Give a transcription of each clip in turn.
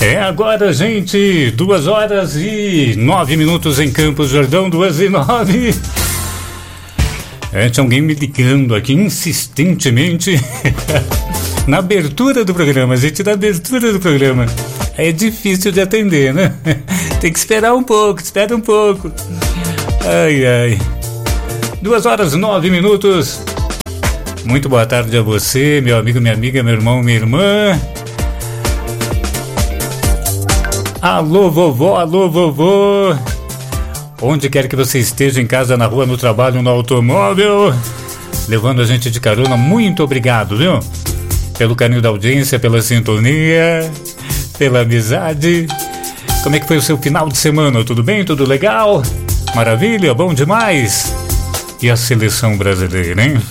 É agora, gente, 2h09 em Campos do Jordão, 2h09. Tinha alguém me ligando aqui insistentemente na abertura do programa, gente, na abertura do programa. É difícil de atender, né? Tem que esperar um pouco, espera um pouco. Ai, ai. 2h09. Muito boa tarde a você, meu amigo, minha amiga, meu irmão, minha irmã. Alô, vovó, alô, vovô. Onde quer que você esteja, em casa, na rua, no trabalho, no automóvel, levando a gente de carona, muito obrigado, viu? Pelo carinho da audiência, pela sintonia, pela amizade. Como é que foi o seu final de semana? Tudo bem? Tudo legal? Maravilha? Bom demais? E a seleção brasileira, hein?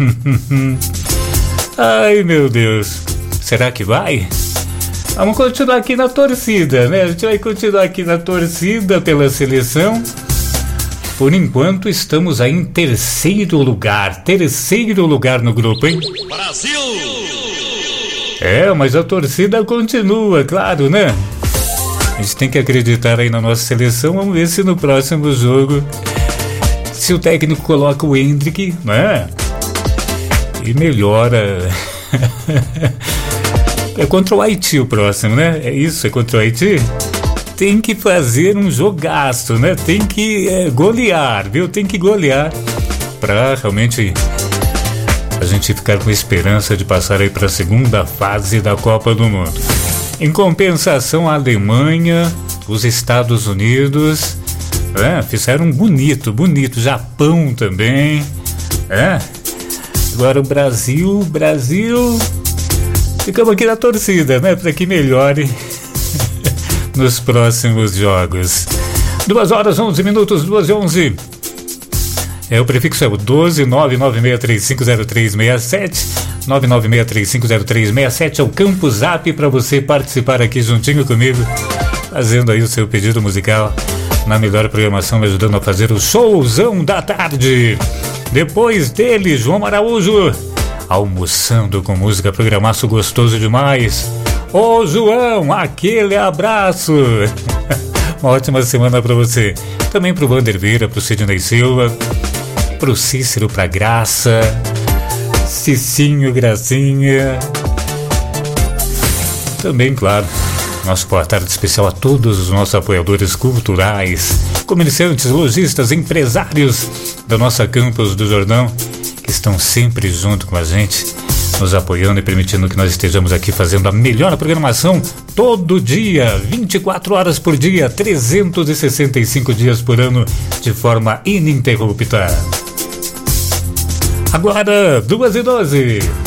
Ai, meu Deus. Será que vai? Vamos continuar aqui na torcida, né? A gente vai continuar aqui na torcida pela seleção. Por enquanto, estamos aí em terceiro lugar no grupo, hein? Brasil! Mas a torcida continua, claro, né? A gente tem que acreditar aí na nossa seleção. Vamos ver se no próximo jogo, se o técnico coloca o Hendrick, né? E melhora. É contra o Haiti o próximo, né? É isso, é contra o Haiti. Tem que fazer um jogaço, né? Tem que golear, viu? Tem que golear pra realmente a gente ficar com esperança de passar aí pra segunda fase da Copa do Mundo. Em compensação, a Alemanha, os Estados Unidos, fizeram bonito. Japão também, Agora o Brasil... Ficamos aqui na torcida, né? Para que melhore nos próximos jogos. 2h11, 2h11. O prefixo é o 12 996350367. 996350367 é o Campo Zap para você participar aqui juntinho comigo, fazendo aí o seu pedido musical na melhor programação, me ajudando a fazer o showzão da tarde. Depois dele, João Araújo, almoçando com música, programaço gostoso demais. Ô João, aquele abraço. Uma ótima semana pra você. Também pro Vander Vieira, pro Sidney Silva, pro Cícero, pra Graça, Cicinho, Gracinha. Também, claro, nosso boa tarde especial a todos os nossos apoiadores culturais, comerciantes, lojistas, empresários da nossa Campos do Jordão, que estão sempre junto com a gente, nos apoiando e permitindo que nós estejamos aqui fazendo a melhor programação todo dia, 24 horas por dia, 365 dias por ano, de forma ininterrupta. Agora, 2h12.